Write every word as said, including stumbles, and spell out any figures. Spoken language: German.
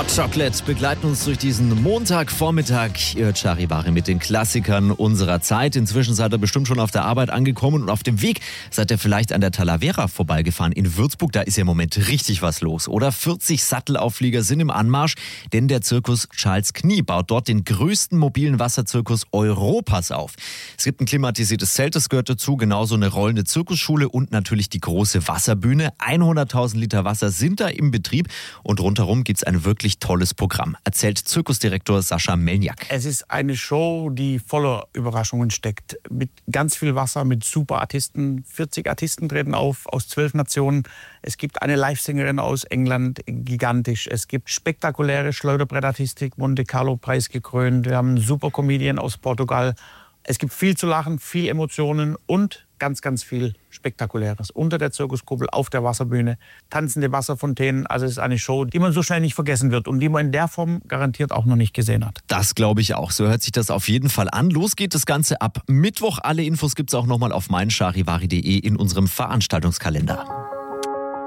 Hot Chocolate begleiten uns durch diesen Montagvormittag. Ihr Charivari mit den Klassikern unserer Zeit. Inzwischen seid ihr bestimmt schon auf der Arbeit angekommen und auf dem Weg seid ihr vielleicht an der Talavera vorbeigefahren in Würzburg. Da ist ja im Moment richtig was los, oder? vierzig Sattelauflieger sind im Anmarsch, denn der Zirkus Charles Knie baut dort den größten mobilen Wasserzirkus Europas auf. Es gibt ein klimatisiertes Zelt, das gehört dazu, genauso eine rollende Zirkusschule und natürlich die große Wasserbühne. hunderttausend Liter Wasser sind da im Betrieb und rundherum gibt es ein wirklich tolles Programm, erzählt Zirkusdirektor Sascha Melniak. Es ist eine Show, die voller Überraschungen steckt. Mit ganz viel Wasser, mit super Artisten. vierzig Artisten treten auf aus zwölf Nationen. Es gibt eine Livesängerin aus England, gigantisch. Es gibt spektakuläre Schleuderbrettartistik, Monte Carlo Preis gekrönt. Wir haben einen super Comedian aus Portugal. Es gibt viel zu lachen, viel Emotionen und ganz, ganz viel Spektakuläres. Unter der Zirkuskuppel, auf der Wasserbühne, tanzende Wasserfontänen. Also es ist eine Show, die man so schnell nicht vergessen wird und die man in der Form garantiert auch noch nicht gesehen hat. Das glaube ich auch. So hört sich das auf jeden Fall an. Los geht das Ganze ab Mittwoch. Alle Infos gibt es auch nochmal auf mein charivari punkt de in unserem Veranstaltungskalender.